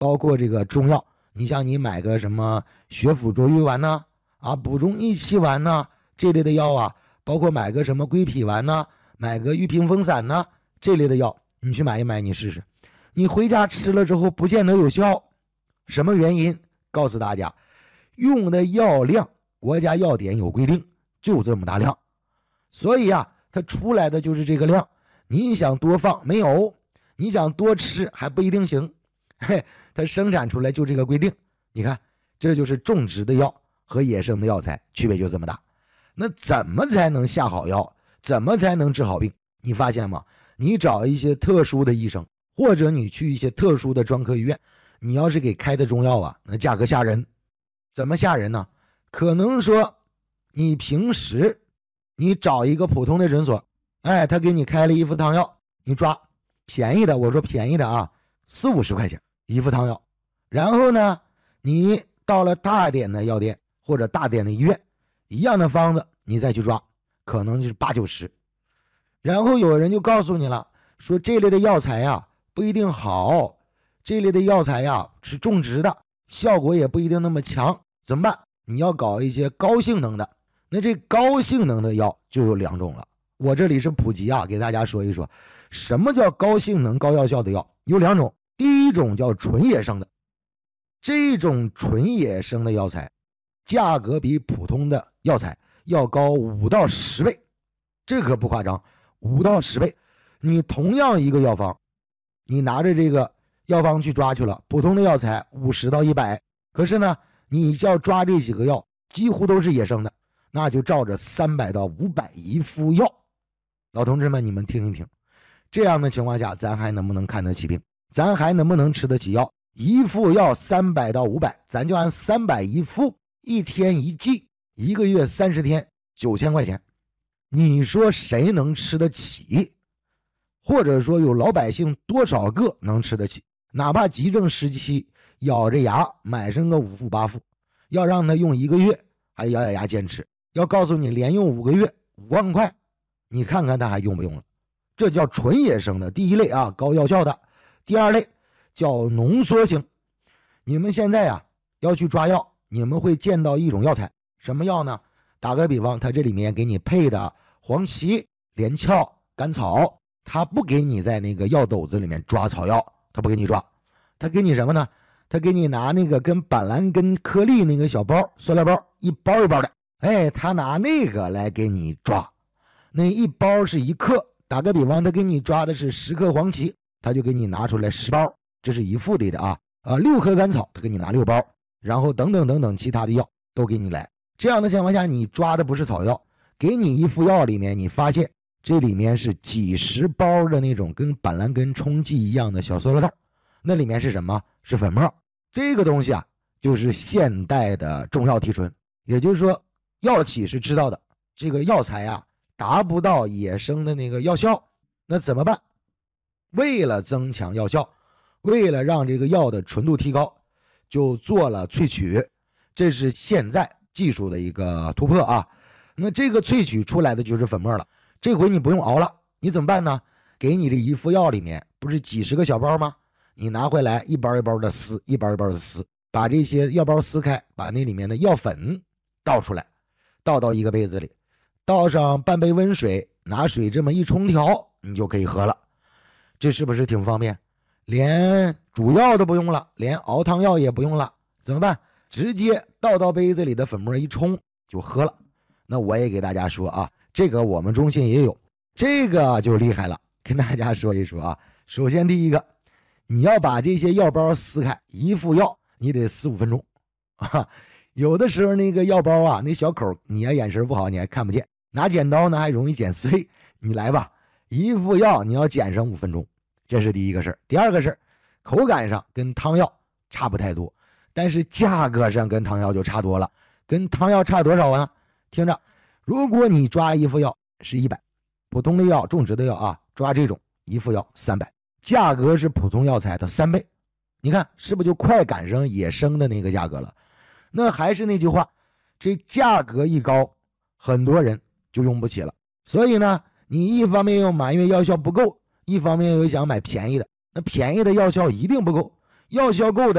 包括这个中药，你像你买个什么血府逐瘀丸呐，补中益气丸呐，这类的药啊，包括买个什么归脾丸呐，买个玉屏风散呐，这类的药，你去买一买，你试试。你回家吃了之后不见得有效，什么原因？告诉大家，用的药量，国家药典有规定，就这么大量，所以它出来的就是这个量。你想多放没有，你想多吃还不一定行。它生产出来就这个规定。你看，这就是种植的药和野生的药材区别就这么大。那怎么才能下好药？怎么才能治好病？你发现吗？你找一些特殊的医生，或者你去一些特殊的专科医院，你要是给开的中药那价格吓人。怎么吓人呢？可能说你平时你找一个普通的诊所，他给你开了一副汤药，你抓便宜的，我说便宜的40-50块钱一副汤药。然后呢，你到了大点的药店或者大点的医院，一样的方子你再去抓，可能就是80-90。然后有人就告诉你了，说这类的药材不一定好，这类的药材是种植的，效果也不一定那么强，怎么办？你要搞一些高性能的。那这高性能的药就有2种了，我这里是普及给大家说一说什么叫高性能高药效的药。有2种，第一种叫纯野生的，这种纯野生的药材价格比普通的药材要高5到10倍，这可不夸张，5到10倍。你同样一个药方，你拿着这个药方去抓去了，普通的药材50到100，可是呢，你要抓这几个药几乎都是野生的，那就照着300到500一副药。老同志们，你们听一听，这样的情况下，咱还能不能看得起病？咱还能不能吃得起药？一副药300到500，咱就按300一副，1天1剂，1个月30天，9000块钱。你说谁能吃得起？或者说有老百姓多少个能吃得起？哪怕急症时期咬着牙买上个5副8副，要让他用1个月还咬咬牙坚持，要告诉你连用5个月5万块，你看看他还用不用了？这叫纯野生的第一类高药效的。第二类叫浓缩型。你们现在要去抓药，你们会见到一种药材，什么药呢？打个比方，它这里面给你配的黄芪、连翘、甘草，它不给你在那个药斗子里面抓草药，它不给你抓，它给你什么呢？它给你拿那个跟板蓝根颗粒那个小包，塑料包，一包一包的，它拿那个来给你抓。那一包是1克，打个比方，它给你抓的是10克黄芪，他就给你拿出来10包，这是一副里的6克甘草，他给你拿6包，然后等等等等其他的药都给你来。这样的情况下，你抓的不是草药，给你一副药里面，你发现这里面是几十包的那种跟板蓝根冲剂一样的小塑料袋，那里面是什么？是粉末。这个东西就是现代的中药提纯。也就是说，药企是知道的，这个药材达不到野生的那个药效，那怎么办？为了增强药效，为了让这个药的纯度提高，就做了萃取，这是现在技术的一个突破那这个萃取出来的就是粉末了，这回你不用熬了，你怎么办呢？给你这一副药里面不是几十个小包吗？你拿回来一包一包的撕，一包一包的撕，把这些药包撕开，把那里面的药粉倒出来，倒到一个杯子里，倒上半杯温水，拿水这么一冲调，你就可以喝了。这是不是挺方便？连煮药都不用了，连熬汤药也不用了，怎么办？直接倒到杯子里的粉末一冲就喝了。那我也给大家说这个我们中心也有，这个就厉害了，跟大家说一说首先第一个，你要把这些药包撕开，一副药你得4-5分钟有的时候那个药包那小口你眼神不好你还看不见，拿剪刀呢还容易剪碎，你来吧，一副药你要剪上5分钟，这是第一个事。第二个事，口感上跟汤药差不太多，但是价格上跟汤药就差多了。跟汤药差多少呢？听着，如果你抓一副药是100，普通的药种植的药抓这种一副药300，价格是普通药材的3倍，你看是不是就快赶上野生的那个价格了？那还是那句话，这价格一高，很多人就用不起了。所以呢，你一方面又埋怨药效不够，一方面又想买便宜的，那便宜的药效一定不够，药效够的